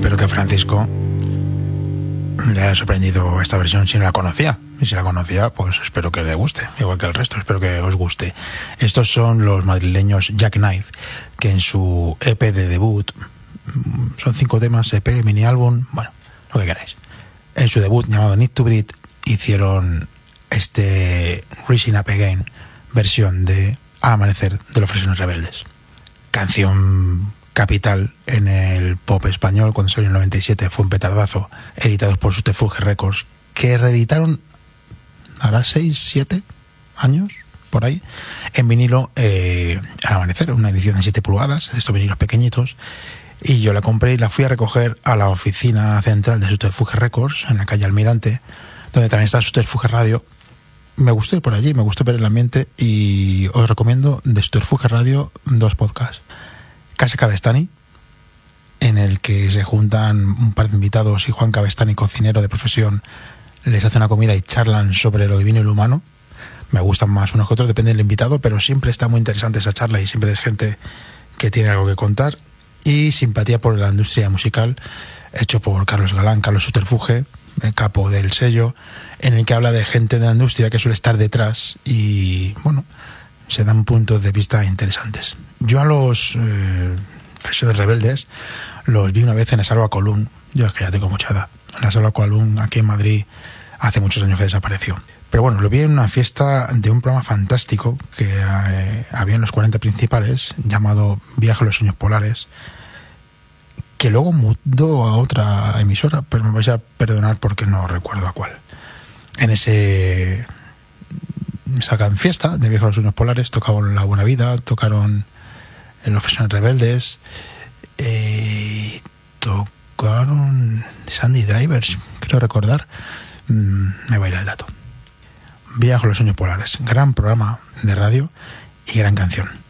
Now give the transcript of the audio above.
espero que a Francisco le haya sorprendido esta versión si no la conocía. Y si la conocía, pues espero que le guste, igual que el resto, espero que os guste. Estos son los madrileños Jackknife, que en su EP de debut, son 5 temas, EP, mini álbum, bueno, lo que queráis. En su debut llamado Need to Breathe hicieron este Rising Up Again, versión de Al amanecer de los Fresones Rebeldes. Canción capital en el pop español, cuando salió en el 97, fue un petardazo, editados por Subterfuge Records, que reeditaron ahora 6, 7 años, por ahí, en vinilo Al amanecer, una edición de 7 pulgadas, de estos vinilos pequeñitos, y yo la compré y la fui a recoger a la oficina central de Subterfuge Records, en la calle Almirante, donde también está Subterfuge Radio. Me gustó ir por allí, me gustó ver el ambiente, y os recomiendo de Subterfuge Radio 2 podcasts. Casa Cabestany, en el que se juntan un par de invitados y Juan Cabestany, cocinero de profesión, les hace una comida y charlan sobre lo divino y lo humano. Me gustan más unos que otros, depende del invitado, pero siempre está muy interesante esa charla y siempre es gente que tiene algo que contar. Y Simpatía por la industria musical, hecho por Carlos Galán, Carlos Subterfuge, el capo del sello, en el que habla de gente de la industria que suele estar detrás y, bueno, se dan puntos de vista interesantes. Yo a los Fresones Rebeldes los vi una vez en la Sala Colún. Yo es que ya tengo mucha edad. En la Sala Colún, aquí en Madrid, hace muchos años que desapareció. Pero bueno, lo vi en una fiesta de un programa fantástico que había en los 40 principales, llamado Viaje a los Sueños Polares, que luego mudó a otra emisora, pero me vais a perdonar porque no recuerdo a cuál. En esa gran fiesta de Viaje a los Sueños Polares tocaron La Buena Vida, tocaron Los Fresones Rebeldes, tocaron Sandy Drivers, creo recordar. Me va a ir el dato. Viaje a los Sueños Polares, gran programa de radio y gran canción.